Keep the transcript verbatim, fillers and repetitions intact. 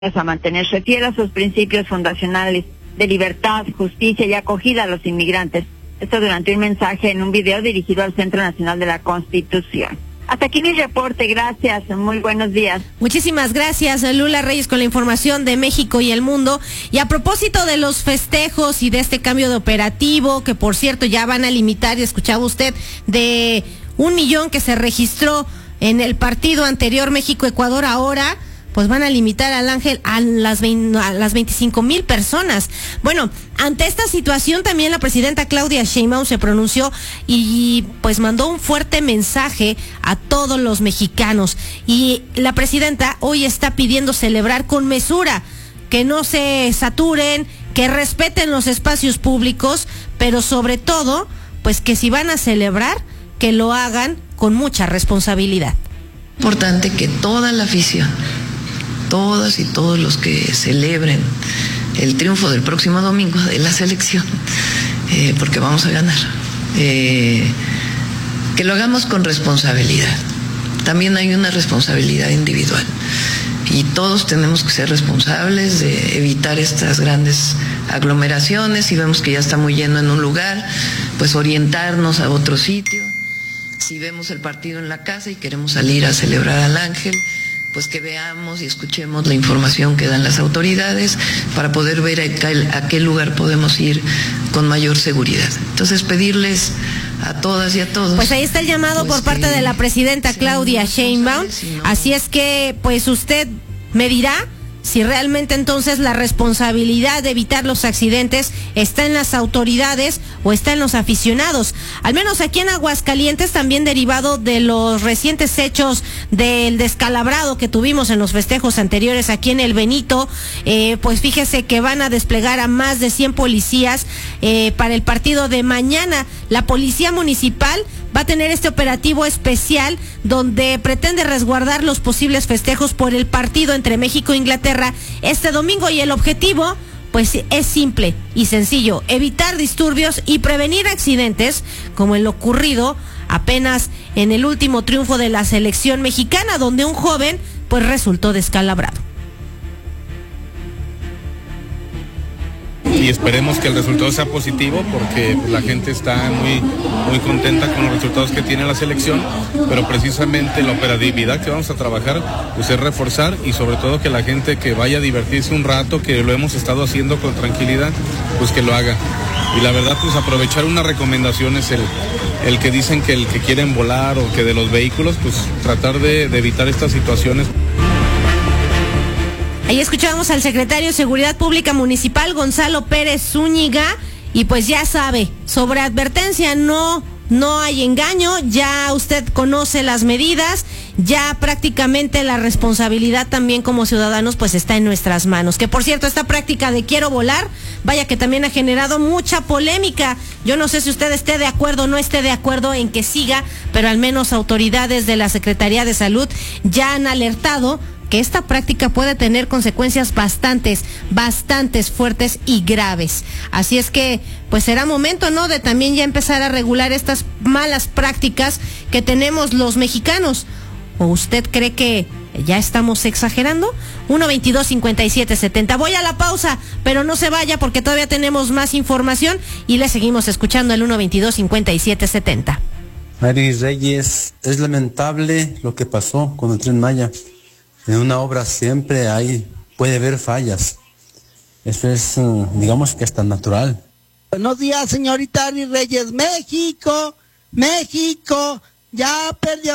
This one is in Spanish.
a mantenerse fiel a sus principios fundacionales de libertad, justicia y acogida a los inmigrantes. Esto durante un mensaje en un video dirigido al Centro Nacional de la Constitución. Hasta aquí mi reporte, gracias, muy buenos días. Muchísimas gracias, Lula Reyes, con la información de México y el mundo. Y a propósito de los festejos y de este cambio de operativo, que por cierto ya van a limitar, y escuchaba usted, de un millón que se registró en el partido anterior México-Ecuador, ahora pues van a limitar al Ángel a las, veinte, a las veinticinco mil personas. Bueno, ante esta situación también la presidenta Claudia Sheinbaum se pronunció y pues mandó un fuerte mensaje a todos los mexicanos. Y la presidenta hoy está pidiendo celebrar con mesura, que no se saturen, que respeten los espacios públicos, pero sobre todo, pues que si van a celebrar, que lo hagan con mucha responsabilidad. Importante que toda la afición, todas y todos los que celebren el triunfo del próximo domingo de la selección, eh, porque vamos a ganar, eh, que lo hagamos con responsabilidad. También hay una responsabilidad individual y todos tenemos que ser responsables de evitar estas grandes aglomeraciones. Si vemos que ya está muy lleno en un lugar, pues orientarnos a otro sitio. Si vemos el partido en la casa y queremos salir a celebrar al Ángel, pues que veamos y escuchemos la información que dan las autoridades para poder ver a, a qué lugar podemos ir con mayor seguridad. Entonces, pedirles a todas y a todos. Pues ahí está el llamado pues por parte de la presidenta Claudia Sheinbaum. No. Así es que, pues usted me dirá si realmente entonces la responsabilidad de evitar los accidentes está en las autoridades o está en los aficionados. Al menos aquí en Aguascalientes, también derivado de los recientes hechos del descalabrado que tuvimos en los festejos anteriores aquí en el Benito, eh, pues fíjese que van a desplegar a más de cien policías eh, para el partido de mañana. La policía municipal va a tener este operativo especial donde pretende resguardar los posibles festejos por el partido entre México e Inglaterra este domingo, y el objetivo pues es simple y sencillo: evitar disturbios y prevenir accidentes como el ocurrido apenas en el último triunfo de la selección mexicana, donde un joven pues resultó descalabrado. Y esperemos que el resultado sea positivo, porque la gente está muy, muy contenta con los resultados que tiene la selección, pero precisamente la operatividad que vamos a trabajar pues es reforzar, y sobre todo que la gente que vaya a divertirse un rato, que lo hemos estado haciendo con tranquilidad, pues que lo haga. Y la verdad, pues aprovechar una recomendación es el, el que dicen que el que quieren volar o que de los vehículos, pues tratar de, de evitar estas situaciones. Ahí escuchábamos al secretario de Seguridad Pública Municipal, Gonzalo Pérez Zúñiga, y pues ya sabe, sobre advertencia no, no hay engaño, ya usted conoce las medidas, ya prácticamente la responsabilidad también como ciudadanos pues está en nuestras manos. Que por cierto, esta práctica de quiero volar, vaya que también ha generado mucha polémica. Yo no sé si usted esté de acuerdo o no esté de acuerdo en que siga, pero al menos autoridades de la Secretaría de Salud ya han alertado que esta práctica puede tener consecuencias bastantes, bastantes fuertes y graves. Así es que, pues será momento, ¿no?, de también ya empezar a regular estas malas prácticas que tenemos los mexicanos. ¿O usted cree que ya estamos exagerando? uno veintidós cincuenta y siete setenta. Voy a la pausa, pero no se vaya porque todavía tenemos más información y le seguimos escuchando el uno veintidós cincuenta y siete setenta. Mary Reyes, es lamentable lo que pasó con el Tren Maya. En una obra siempre hay, puede haber fallas. Eso es, digamos que hasta natural. Buenos días, señorita Ari Reyes. México, México, ya perdió.